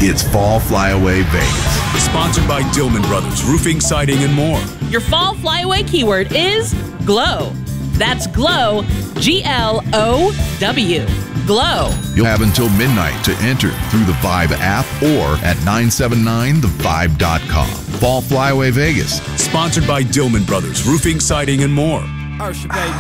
It's Fall Flyaway Vegas. Sponsored by Dillman Brothers Roofing, Siding, and more. Your fall flyaway keyword is GLOW. That's GLOW, G-L-O-W. GLOW. You'll have until midnight to enter through the Vibe app or at 979thevibe.com. Fall Flyaway Vegas. Sponsored by Dillman Brothers Roofing, Siding, and more. Ursha, baby.